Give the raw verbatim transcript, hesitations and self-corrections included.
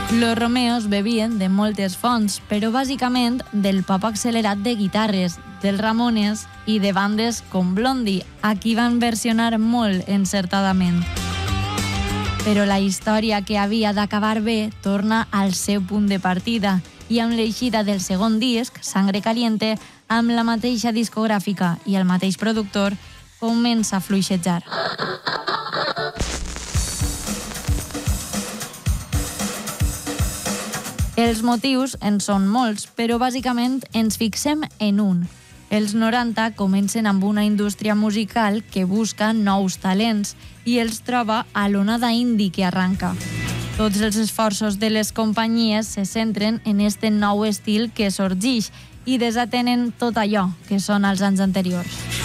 Los Romeos bevien de moltes fonts, però bàsicament del pop accelerat de guitarres, dels Ramones i de bandes com Blondie, a qui van versionar molt encertadament. Però la història que havia d'acabar bé torna al seu punt de partida i amb l'eixida del segon disc, Sangre Caliente, amb la mateixa discogràfica i el mateix productor, comença a fluixejar. Els motius en són molts, però bàsicament ens fixem en un. Els noranta comencen amb una indústria musical que busca nous talents i els troba a l'onada indie que arranca. Tots els esforços de les companyies se centren en este nou estil que sorgeix i desatenen tot allò que són els anys anteriors.